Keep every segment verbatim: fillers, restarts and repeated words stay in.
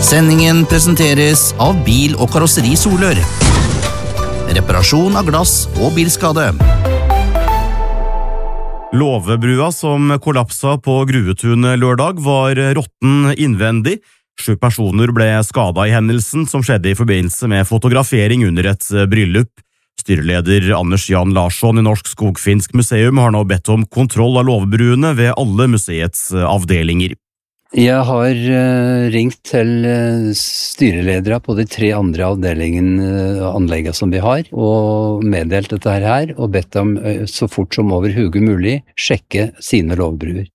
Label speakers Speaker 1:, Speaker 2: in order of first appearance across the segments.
Speaker 1: Sendingen presenteres av Bil- og Karosseri Solør. Reparasjon av glass og bilskade.
Speaker 2: Låvebrua som kollapsa på Gruvetun lørdag var råtten innvendig. Sju personer ble skadet i hendelsen som skjedde i forbindelse med fotografering under et bryllup. Styreleder Anders Jan Larsson i Norsk Skogfinsk museum har nå bedt om kontroll av låvebruene ved alle museets avdelinger.
Speaker 3: Jeg har uh, ringt til uh, styreledere på de tre andre avdelingene uh, anleggene som vi har, og meddelt dette her, og bedt dem uh, så fort som overhodet mulig sjekke sine låvebruer.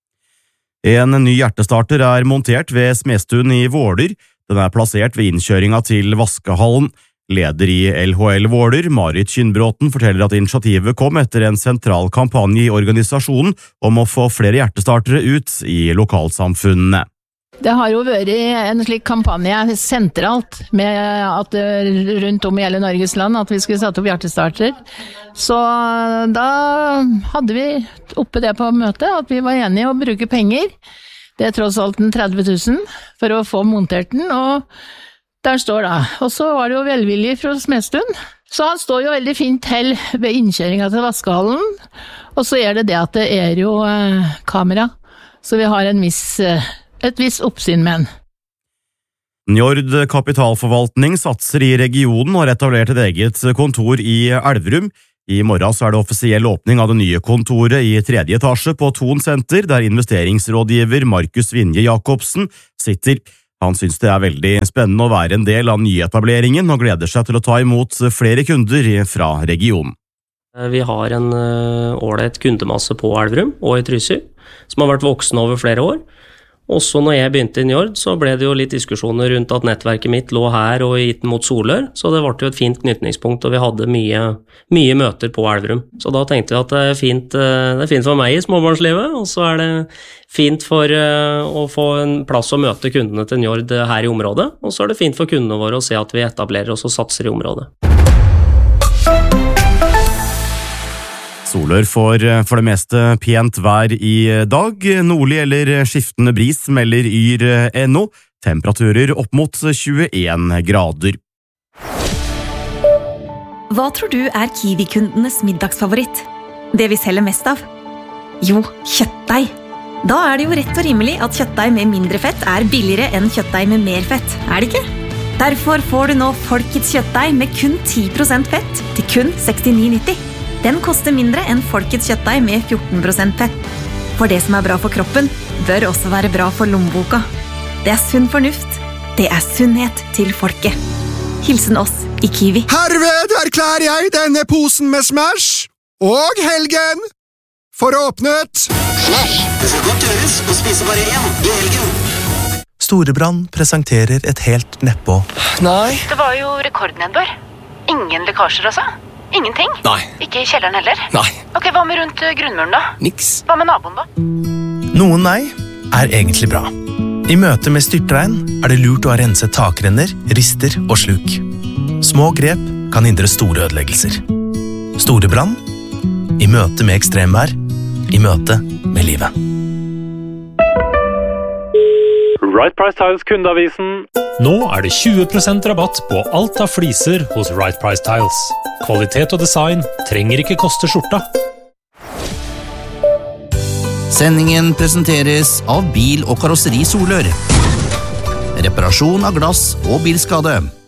Speaker 2: En ny hjertestarter er montert ved Smestuen i Våler. Den er plassert ved innkjøringa til vaskehallen. Leder i L H L Våler, Marit Kynnbråten, forteller at initiativet kom etter en sentral kampanje i organisasjonen om å få flere hjertestartere ut i lokalsamfunnene.
Speaker 4: Det har jo vært en slik kampanje sentralt med at rundt om i hele Norges land at vi skulle sette opp hjertestarter. Så da hadde vi oppe det på møtet at vi var enige å bruke penger. Det er tross alt en tretti tusen for å få montert den, og der står det. Og så var det jo velvillig fra Smestuen. Så han står jo veldig fint til ved innkjøringa til vaskehallen, og så er det det at det er jo eh, kamera, så vi har en viss, eh, et viss oppsyn med den.
Speaker 2: Njord Kapitalforvaltning satser i regionen og har etablert et eget kontor i Elverum. I morgen så er det offisiell åpning av det nye kontoret i tredje etasje på Thon Senter, der investeringsrådgiver Markus Vinje Jacobsen sitter. Han synes det er veldig spennende å være en del av nyetableringen og gleder seg til å ta imot flere kunder fra regionen.
Speaker 5: Vi har en ålreit kundemasse på Elverum og i Trysil, som har vært voksne over flere år. Også når jeg begynte i Njord, så ble det jo litt diskusjoner rundt at nettverket mitt lå her og gitt mot Solør, så det ble jo et fint knytningspunkt, og vi hadde mye, mye møter på Elverum. Så da tenkte vi at det er fint, det er fint for meg i småbarnslivet, og så er det fint for å få en plass å møte kundene til Njord her i området, og så er det fint for kundene våre å se at vi etablerer oss og satser i området.
Speaker 2: Solør får for det meste pent vær i dag. Nordlig eller skiftende bris melder Yr punktum no. Temperaturer opp mot tjueen grader.
Speaker 6: Hva tror du er Kiwi-kundenes middagsfavoritt? Det vi selger mest av? Jo, kjøttdeig. Da er det jo rett og rimelig at kjøttdeig med mindre fett er billigere enn kjøttdeig med mer fett, er det ikke? Derfor får du nå Folkets kjøttdeig med kun ti prosent fett til kun sekstini nitti. Den koster mindre enn Folkets kjøttdeig med fjorten prosent fett. For det som er bra for kroppen, bør også være bra for lommeboka. Det er sunn fornuft. Det er sunnhet til folket. Hilsen oss i Kiwi.
Speaker 7: Herved erklærer jeg denne posen med Smash og helgen for åpnet.
Speaker 8: Smash! Det skal godt gjøres å spise bare én i helgen.
Speaker 9: Storebrand presenterer et helt nedpå.
Speaker 7: Nei.
Speaker 10: Det var jo rekordnedbør. Ingen lekkasjer altså. Ingenting?
Speaker 7: Nei.
Speaker 10: Ikke i kjelleren heller?
Speaker 7: Nei.
Speaker 10: Ok, hva med rundt grunnmuren da?
Speaker 7: Niks.
Speaker 10: Hva med naboen da?
Speaker 9: Noen nei er egentlig bra. I møte med styrtregn er det lurt å ha renset takrenner, rister og sluk. Små grep kan hindre store ødeleggelser. Storebrann i møte med ekstremvær, i møte med livet.
Speaker 11: Right Price Tiles kundeavisen.
Speaker 12: Nå er det tjue prosent rabatt på alt av fliser hos Right Price Tiles. Kvalitet og design trenger ikke koste skjorta.
Speaker 1: Sendingen presenteres av Bil- og Karosseri Solør. Reparasjon av glass og bilskade.